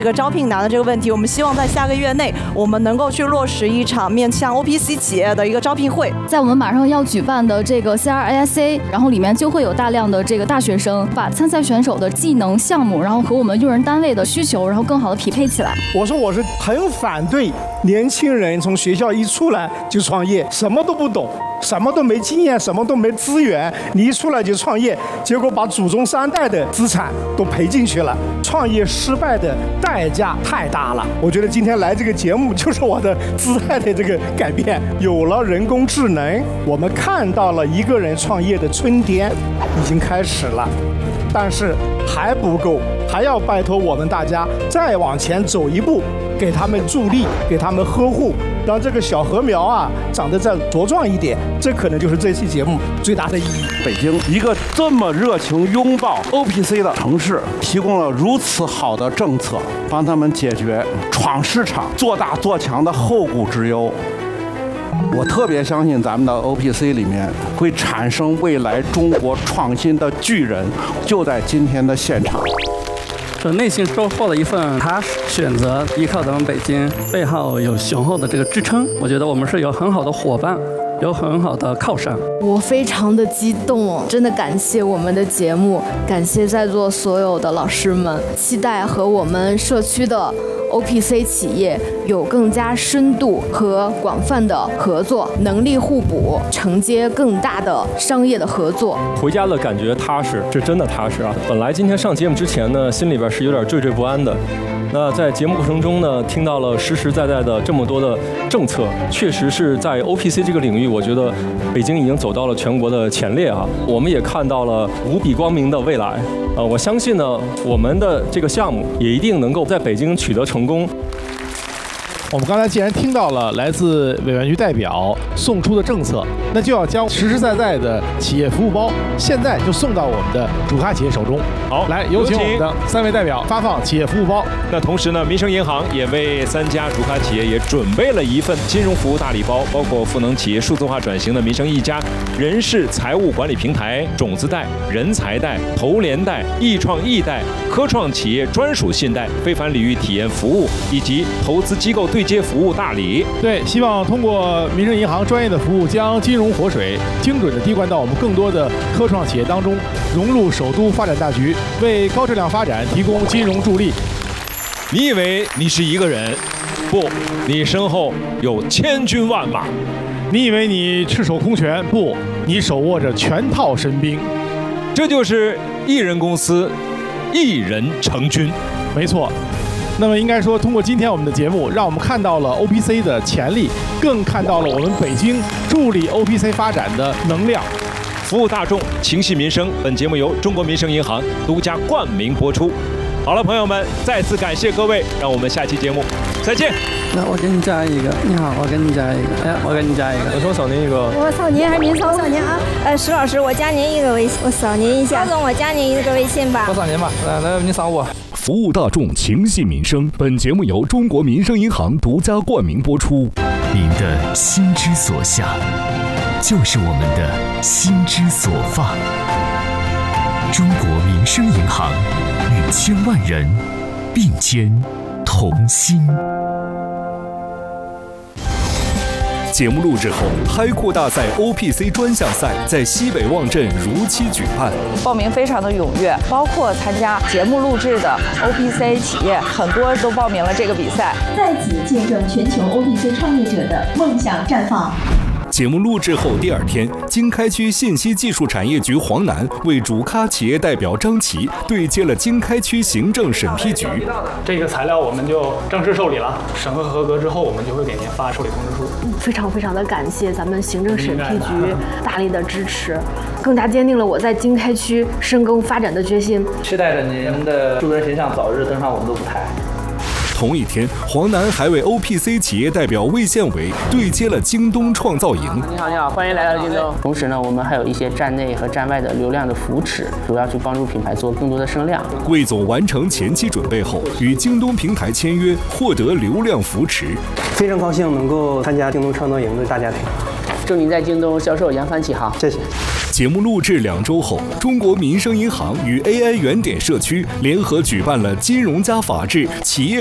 这个招聘难的这个问题，我们希望在下个月内，我们能够去落实一场面向 OPC 企业的一个招聘会。 在我们马上要举办的这个 CRISA， 然后里面就会有大量的这个大学生，把参赛选手的技能项目，然后和我们用人单位的需求，然后更好的匹配起来。 我说我是很反对年轻人从学校一出来就创业，什么都不懂，什么都没经验，什么都没资源，你一出来就创业，结果把祖宗3代的资产都赔进去了，创业失败的代价太大了。我觉得今天来这个节目就是我的姿态的这个改变。有了人工智能，我们看到了一个人创业的春天已经开始了，但是还不够，还要拜托我们大家再往前走一步，给他们助力，给他们呵护，让这个小禾苗啊长得再茁壮一点。这可能就是这期节目最大的意义。 北京一个这么热情拥抱 OPC 的城市，提供了如此好的政策，帮他们解决闯市场、做大做强的后顾之忧。我特别相信咱们的 OPC 里面会产生未来中国创新的巨人，就在今天的现场。 这内心收获了一份踏实，选择依靠咱们北京，背后有雄厚的这个支撑。我觉得我们是有很好的伙伴，有很好的靠山。 我非常的激动，真的感谢我们的节目，感谢在座所有的老师们，期待和我们社区的 OPC 企业有更加深度和广泛的合作，能力互补，承接更大的商业的合作。 回家了感觉踏实，是真的踏实啊！本来今天上节目之前呢，心里边是有点惴惴不安的。那在节目过程中呢，听到了实实在在的这么多的政策，确实是在 OPC 这个领域，我觉得北京已经走到了全国的前列啊。我们也看到了无比光明的未来。我相信呢，我们的这个项目也一定能够在北京取得成功。 我们刚才既然听到了来自委员局代表送出的政策，那就要将实实在在的企业服务包现在就送到我们的主咖企业手中。 好， 来有请我们的3位代表发放企业服务包。 那同时呢，民生银行也为3家主咖企业也准备了一份金融服务大礼包，包括赋能企业数字化转型的民生一家人事财务管理平台、种子贷、人才贷、投联贷、易创易贷、科创企业专属信贷、非凡领域体验服务以及投资机构对接服务大礼。 对，希望通过民生银行专业的服务，将金融活水精准的滴灌到我们更多的科创企业当中，融入首都发展大局，为高质量发展提供金融助力。 你以为你是一个人？不，你身后有千军万马。 你以为你赤手空拳？不，你手握着全套神兵。 这就是一人公司，一人成军。 没错。那么应该说，通过今天我们的节目，让我们看到了 OPC 的潜力，更看到了我们北京助力 OPC 发展的能量。 服务大众，情系民生。本节目由中国民生银行独家冠名播出。好了，朋友们，再次感谢各位，让我们下期节目再见。 那我给你加一个，你好，我给你加一个，哎，我给你加一个， 我说扫您一个， 我扫您还是您扫您啊？石老师，我加您一个微信，我扫您一下。高总，我加您一个微信吧。 我扫您吧，来，你扫我。 服务大众，情系民生。本节目由中国民生银行独家冠名播出。 您的心之所向，就是我们的心之所放。中国民生银行与千万人并肩同心。 节目录制后，嗨酷大赛 OPC 专项赛在西北望镇如期举办， 报名非常的踊跃，包括参加节目录制的 OPC 企业，很多都报名了这个比赛。 在此见证全球 OPC 创业者的梦想绽放。 节目录制后第2天，经开区信息技术产业局黄南为主咖企业代表张琪对接了经开区行政审批局。 这个材料我们就正式受理了，审核合格之后，我们就会给您发受理通知书。 非常的感谢咱们行政审批局大力的支持，更加坚定了我在经开区深耕发展的决心。 期待着您的助人形象早日登上我们的舞台。 同一天，黄南还为 OPC 企业代表魏县委对接了京东创造营。 你好，欢迎来到京东。同时呢，我们还有一些站内和站外的流量的扶持，主要去帮助品牌做更多的声量。 魏总完成前期准备后，与京东平台签约，获得流量扶持。 非常高兴能够参加京东创造营的大家庭。 祝您在京东销售扬帆起航， 谢谢。 节目录制2周后，中国民生银行与 AI 原点社区联合举办了金融加法治企业